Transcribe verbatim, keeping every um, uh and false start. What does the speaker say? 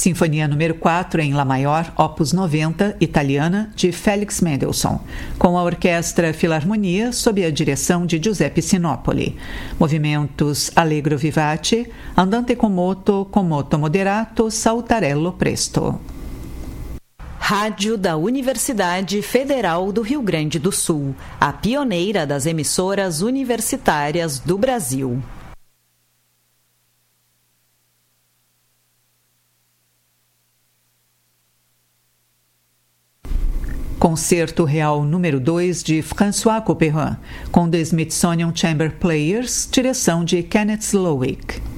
Sinfonia número quatro em Lá maior, opus noventa, italiana, de Félix Mendelssohn, com a Orquestra Filarmonia sob a direção de Giuseppe Sinopoli. Movimentos allegro vivace, andante con moto, con moto moderato, saltarello presto. Rádio da Universidade Federal do Rio Grande do Sul, a pioneira das emissoras universitárias do Brasil. Concerto Real número dois de François Couperin, com The Smithsonian Chamber Players, direção de Kenneth Slowick.